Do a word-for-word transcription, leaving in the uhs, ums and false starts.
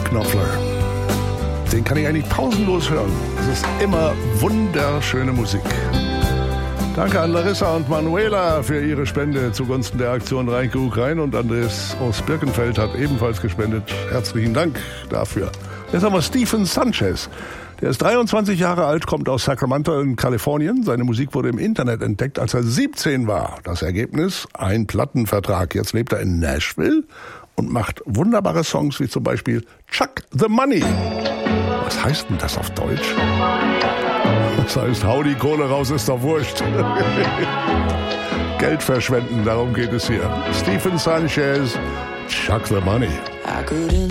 Knopfler. Den kann ich eigentlich pausenlos hören. Es ist immer wunderschöne Musik. Danke an Larissa und Manuela für ihre Spende zugunsten der Aktion Rhein-Krug rein, und Andres aus Birkenfeld hat ebenfalls gespendet. Herzlichen Dank dafür. Jetzt haben wir Stephen Sanchez. Der ist dreiundzwanzig Jahre alt, kommt aus Sacramento in Kalifornien. Seine Musik wurde im Internet entdeckt, als er siebzehn war. Das Ergebnis? Ein Plattenvertrag. Jetzt lebt er in Nashville und macht wunderbare Songs wie zum Beispiel Chuck the Money. Was heißt denn das auf Deutsch? Das heißt, hau die Kohle raus, ist doch wurscht. Geld verschwenden, darum geht es hier. Stephen Sanchez, Chuck the Money.